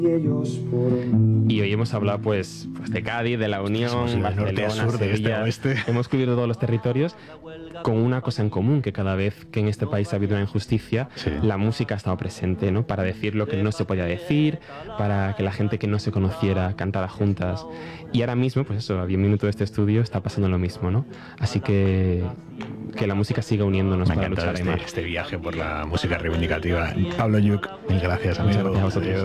Y hoy hemos hablado pues de Cádiz, de la Unión, norte a Barcelona, sur, de este Sevilla. a oeste. Hemos cubierto todos los territorios con una cosa en común, que cada vez que en este país ha habido una injusticia, Sí. la música ha estado presente, ¿no? Para decir lo que no se podía decir, para que la gente que no se conociera cantara juntas. Y ahora mismo, pues eso, a 10 minutos de este estudio está pasando lo mismo, ¿no? Así que la música siga uniéndonos Me ha para encantado luchar y más. este viaje por la música reivindicativa. Pablo Lluch, mil gracias, amigo. Muchas gracias a vosotros. Adiós.